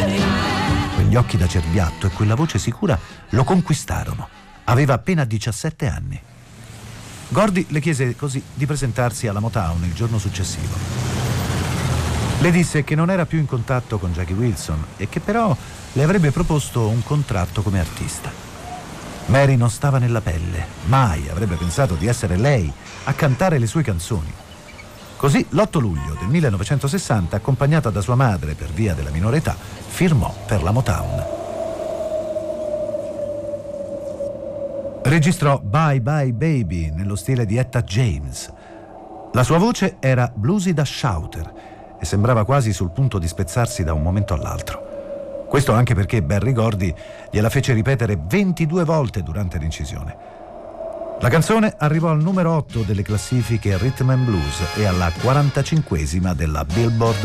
Quegli occhi da cerbiatto e quella voce sicura lo conquistarono. Aveva appena 17 anni. Gordy le chiese così di presentarsi alla Motown il giorno successivo. Le disse che non era più in contatto con Jackie Wilson e che però le avrebbe proposto un contratto come artista. Mary non stava nella pelle, mai avrebbe pensato di essere lei a cantare le sue canzoni. Così l'8 luglio del 1960, accompagnata da sua madre per via della minore età, firmò per la Motown. Registrò Bye Bye Baby nello stile di Etta James. La sua voce era bluesy da shouter e sembrava quasi sul punto di spezzarsi da un momento all'altro. Questo anche perché Berry Gordy gliela fece ripetere 22 volte durante l'incisione. La canzone arrivò al numero 8 delle classifiche Rhythm and Blues e alla 45esima della Billboard